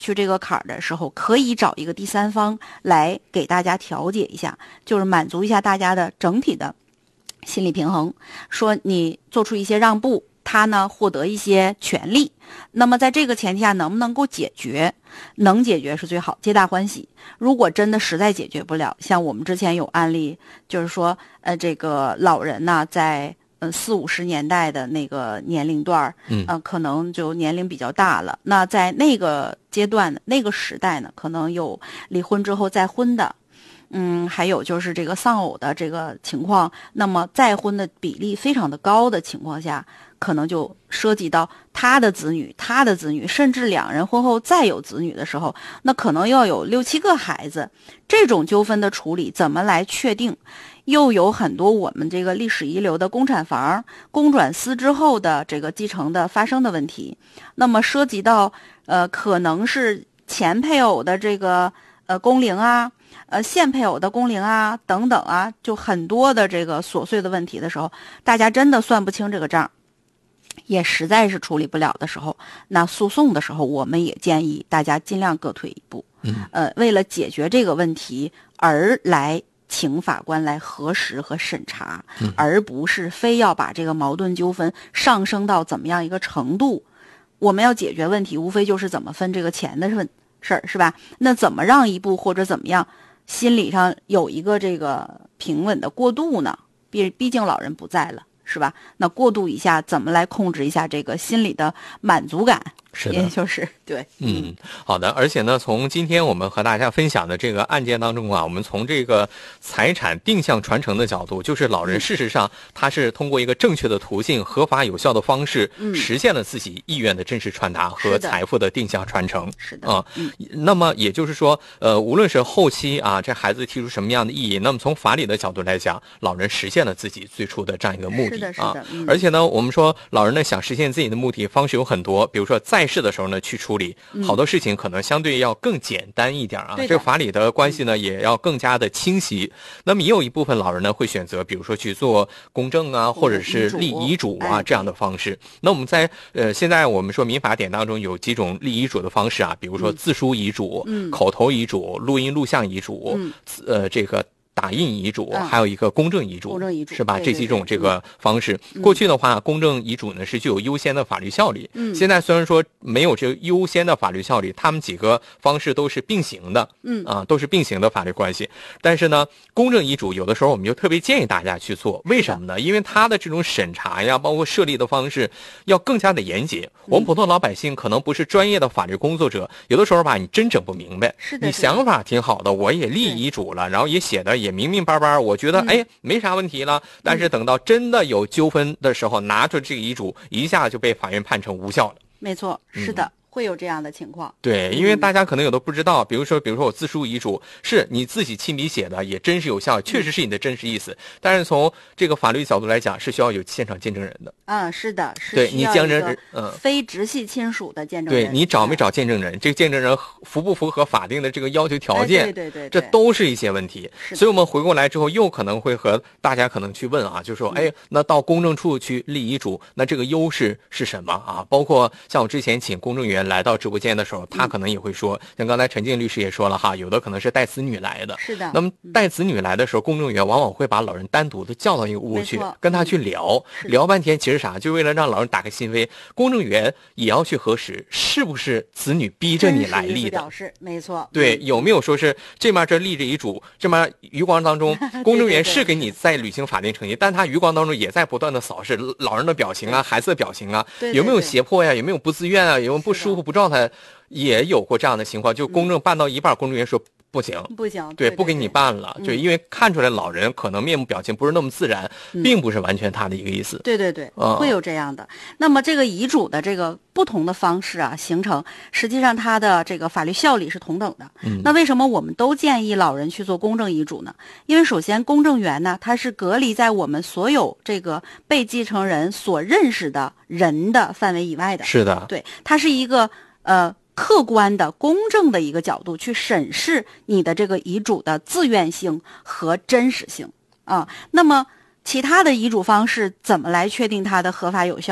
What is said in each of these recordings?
去这个坎儿的时候，可以找一个第三方来给大家调解一下，就是满足一下大家的整体的心理平衡，说你做出一些让步，他呢获得一些权利。那么在这个前提下，能不能够解决？能解决是最好，皆大欢喜。如果真的实在解决不了，像我们之前有案例，就是说，这个老人呢，在40、50年代的那个年龄段，可能就年龄比较大了。那在那个阶段、那个时代呢，可能有离婚之后再婚的。还有就是这个丧偶的这个情况，那么再婚的比例非常的高的情况下，可能就涉及到他的子女，甚至两人婚后再有子女的时候，那可能要有6、7个孩子。这种纠纷的处理怎么来确定？又有很多我们这个历史遗留的公产房、公转私之后的这个继承的发生的问题。那么涉及到可能是前配偶的这个工龄啊。现配偶的工龄啊，等等啊，就很多的这个琐碎的问题的时候，大家真的算不清这个账，也实在是处理不了的时候，那诉讼的时候，我们也建议大家尽量各退一步。为了解决这个问题而来请法官来核实和审查，而不是非要把这个矛盾纠纷上升到怎么样一个程度。我们要解决问题，无非就是怎么分这个钱的事儿，是吧？那怎么让一步或者怎么样？心理上有一个这个平稳的过渡呢，毕竟老人不在了，是吧？那过渡一下，怎么来控制一下这个心理的满足感？ 是的， 也就是对， 好的。而且呢，从今天我们和大家分享的这个案件当中啊，我们从这个财产定向传承的角度，就是老人事实上他是通过一个正确的途径、合法有效的方式，实现了自己意愿的真实传达和财富的定向传承。 是的， 那么也就是说，无论是后期啊，这孩子提出什么样的异议，那么从法理的角度来讲，老人实现了自己最初的这样一个目的啊。而且呢，我们说老人呢想实现自己的目的方式有很多，比如说在世的时候呢去处理好多事情，可能相对要更简单一点啊。这个法理的关系呢也要更加的清晰。那么也有一部分老人呢会选择，比如说去做公证啊，或者是立遗嘱啊这样的方式。那我们在现在我们说民法典当中有几种立遗嘱的方式啊，比如说自书遗嘱、口头遗嘱、录音录像遗嘱，这个打印遗嘱，还有一个公证遗嘱，是吧？这几种这个方式，过去的话，公证遗嘱呢是具有优先的法律效力。现在虽然说没有这个优先的法律效力，他们几个方式都是并行的，都是并行的法律关系。但是呢，公证遗嘱有的时候我们就特别建议大家去做，为什么呢？因为它的这种审查呀，包括设立的方式要更加的严谨。我们普通老百姓可能不是专业的法律工作者，有的时候吧，你真整不明白。你想法挺好的，我也立遗嘱了，然后也写的也明明白白，我觉得没啥问题了。但是等到真的有纠纷的时候，拿出这个遗嘱，一下就被法院判成无效了。 没错，是的。会有这样的情况。 对，因为大家可能有的不知道，比如说我自书遗嘱是你自己亲笔写的，也真实有效，确实是你的真实意思。但是从这个法律角度来讲，是需要有现场见证人的。 是的，是对你见证人， 非直系亲属的见证人。 对你找没找见证人，这个见证人符不符合法定的这个要求条件？ 对， 这都是一些问题。所以我们回过来之后，又可能会和大家可能去问啊，就说那到公证处去立遗嘱，那这个优势是什么啊？包括像我之前请公证员来到直播间的时候，他可能也会说，像刚才陈静律师也说了哈，有的可能是带子女来的。 是的。 那么带子女来的时候，公证员往往会把老人单独的叫到一个屋去，跟他去聊半天，其实啥，就为了让老人打开心扉。公证员也要去核实是不是子女逼着你来立的。 表示没错。 对，有没有说是这面这立着遗嘱，这面余光当中，公证员是给你在履行法定程序，但他余光当中也在不断的扫视老人的表情啊，孩子的表情啊，有没有胁迫呀，有没有不自愿啊，有没有不舒服不状态，也有过这样的情况。就公证办到一半，公证员说不行，对，不给你办了，就因为看出来老人可能面部表情不是那么自然，并不是完全他的一个意思。 对，会有这样的。那么这个遗嘱的这个不同的方式啊，形成实际上它的这个法律效力是同等的。那为什么我们都建议老人去做公证遗嘱呢？因为首先公证员呢，他是隔离在我们所有这个被继承人所认识的人的范围以外的。 是的， 对，它是一个客观的公正的一个角度去审视你的这个遗嘱的自愿性和真实性啊。那么其他的遗嘱方式怎么来确定它的合法有效呢？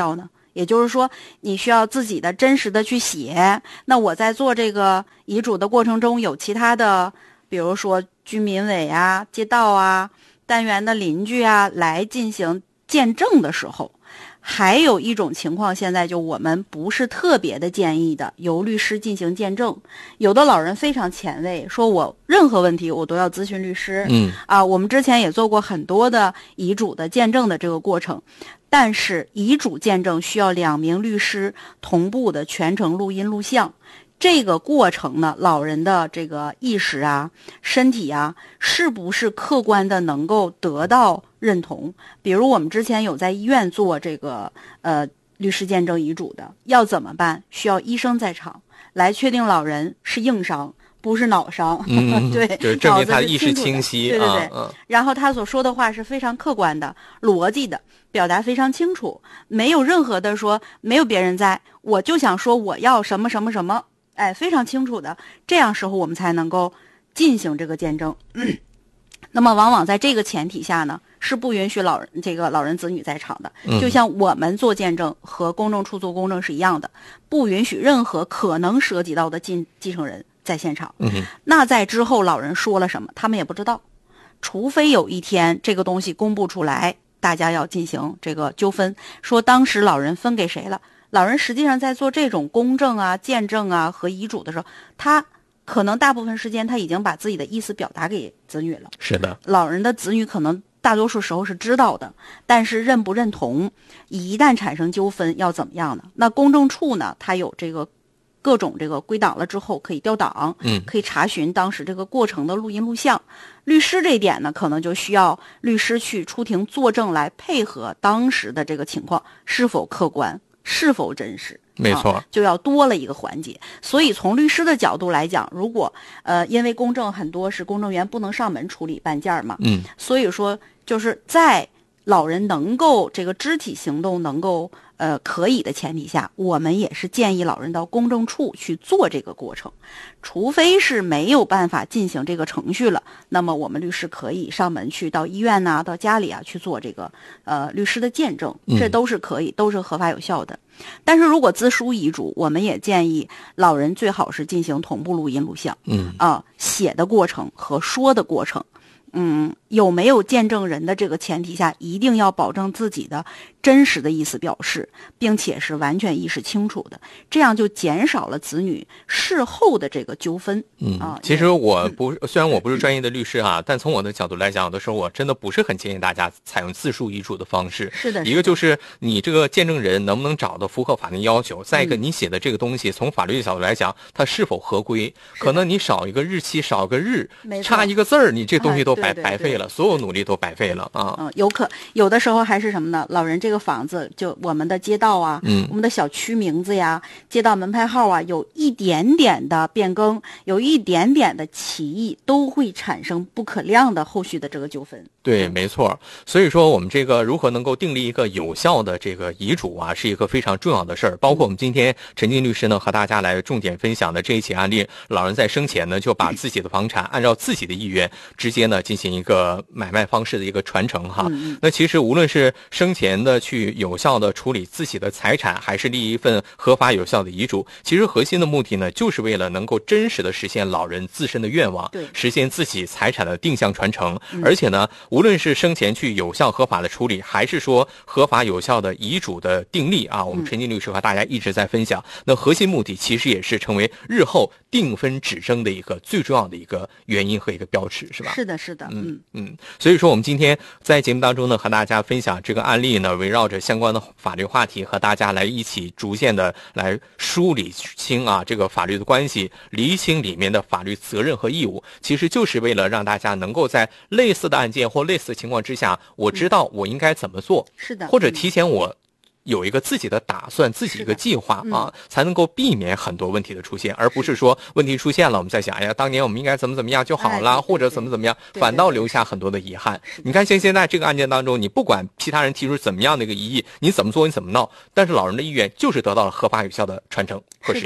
也就是说，你需要自己的真实的去写。那我在做这个遗嘱的过程中，有其他的，比如说居民委啊、街道啊、单元的邻居啊来进行见证的时候，还有一种情况，现在就我们不是特别的建议的，由律师进行见证。有的老人非常前卫，说我任何问题我都要咨询律师。我们之前也做过很多的遗嘱的见证的这个过程，但是遗嘱见证需要2名律师同步的全程录音录像。这个过程呢，老人的这个意识啊、身体啊，是不是客观的能够得到认同？比如我们之前有在医院做这个律师见证遗嘱的，要怎么办？需要医生在场来确定老人是硬伤，不是脑伤。对， 就是证明他的意识清晰。 对对对。然后他所说的话是非常客观的、逻辑的，表达非常清楚，没有任何的说没有别人在，我就想说我要什么什么什么。非常清楚的，这样时候我们才能够进行这个见证。那么往往在这个前提下呢，是不允许老人子女在场的。就像我们做见证和公证处做公证是一样的，不允许任何可能涉及到的继承人在现场。那在之后老人说了什么，他们也不知道，除非有一天这个东西公布出来，大家要进行这个纠纷，说当时老人分给谁了。老人实际上在做这种公证啊、见证啊和遗嘱的时候，他可能大部分时间他已经把自己的意思表达给子女了。 是的， 老人的子女可能大多数时候是知道的，但是认不认同，一旦产生纠纷要怎么样呢？那公证处呢，它有这个各种这个归档了之后可以调档，可以查询当时这个过程的录音录像。律师这一点呢，可能就需要律师去出庭作证，来配合当时的这个情况是否客观，是否真实。 没错， 就要多了一个环节。所以从律师的角度来讲，如果因为公证很多是公证员不能上门处理办件嘛，所以说就是在老人能够这个肢体行动能够可以的前提下，我们也是建议老人到公证处去做这个过程。除非是没有办法进行这个程序了，那么我们律师可以上门去到医院呐、到家里啊去做这个律师的见证，这都是可以，都是合法有效的。但是如果自书遗嘱，我们也建议老人最好是进行同步录音录像，写的过程和说的过程。有没有见证人的这个前提下，一定要保证自己的真实的意思表示，并且是完全意识清楚的，这样就减少了子女事后的这个纠纷。 其实虽然我不是专业的律师但从我的角度来讲，有的时候我真的不是很建议大家采用自书遗嘱的方式。 是的， 一个就是你这个见证人能不能找到符合法定要求，再一个你写的这个东西从法律的角度来讲，它是否合规？可能你少一个日期，少个日，差一个字儿，你这东西都白费了，所有努力都白费了啊！ 有的时候还是什么呢？老人这个房子，就我们的街道啊，我们的小区名字呀、街道门牌号啊，有一点点的变更，有一点点的歧义，都会产生不可量的后续的这个纠纷。 对，没错。所以说，我们这个如何能够订立一个有效的这个遗嘱是一个非常重要的事儿。包括我们今天陈静律师呢和大家来重点分享的这一起案例，老人在生前呢就把自己的房产按照自己的意愿直接呢进行一个买卖方式的一个传承那其实无论是生前的去有效的处理自己的财产，还是立一份合法有效的遗嘱，其实核心的目的呢，就是为了能够真实的实现老人自身的愿望，实现自己财产的定向传承。而且呢，无论是生前去有效合法的处理，还是说合法有效的遗嘱的订立我们陈静律师和大家一直在分享，那核心目的其实也是成为日后定分指征的一个最重要的一个原因和一个标尺，是吧？ 是的，是的。 所以说我们今天在节目当中呢，和大家分享这个案例呢，围绕着相关的法律话题，和大家来一起逐渐的来梳理清这个法律的关系，厘清里面的法律责任和义务，其实就是为了让大家能够在类似的案件或类似的情况之下，我知道我应该怎么做， 是的， 或者提前我有一个自己的打算，自己一个计划才能够避免很多问题的出现，而不是说问题出现了我们在想，当年我们应该怎么样就好了，或者怎么样，反倒留下很多的遗憾。你看像现在这个案件当中，你不管其他人提出怎么样的一个异议，你怎么做你怎么闹，但是老人的意愿就是得到了合法有效的传承和实现。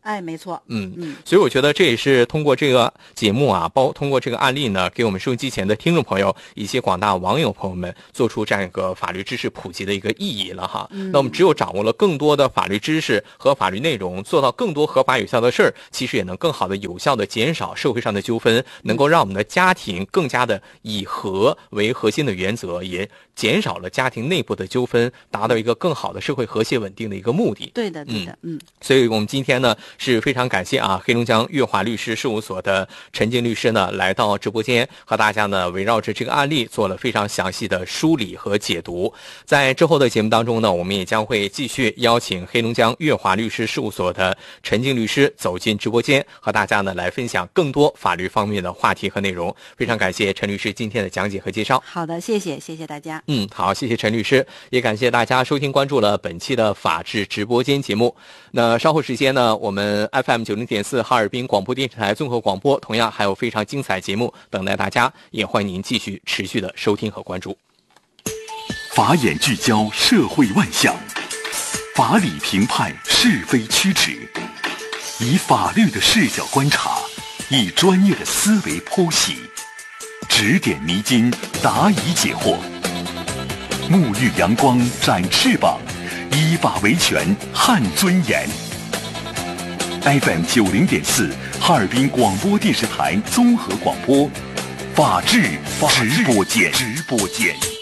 哎，没错。 所以我觉得这也是通过这个节目啊，通过这个案例呢，给我们收音机前的听众朋友以及广大网友朋友们做出这样一个法律知识普及的一个意义了哈。那我们只有掌握了更多的法律知识和法律内容，做到更多合法有效的事儿，其实也能更好的有效的减少社会上的纠纷，能够让我们的家庭更加的以和为核心的原则，也减少了家庭内部的纠纷，达到一个更好的社会和谐稳定的一个目的。 对的，对的， 所以我们今天呢是非常感谢啊，黑龙江粤华律师事务所的陈静律师呢来到直播间，和大家呢围绕着这个案例做了非常详细的梳理和解读。在之后的节目当中呢，我们也将会继续邀请黑龙江粤华律师事务所的陈静律师走进直播间，和大家呢来分享更多法律方面的话题和内容。非常感谢陈律师今天的讲解和介绍。 好的，谢谢大家。 好，谢谢陈律师，也感谢大家收听关注了本期的法治直播间节目。那稍后时间呢，我们 FM90.4 哈尔滨广播电视台综合广播同样还有非常精彩节目等待大家，也欢迎您继续持续的收听和关注。 法眼聚焦社会万象，法理评判是非曲直，以法律的视角观察，以专业的思维剖析，指点迷津，答疑解惑，沐浴阳光，展翅膀，依法维权，撼尊严。FM90.4 哈尔滨广播电视台综合广播，法治直播间。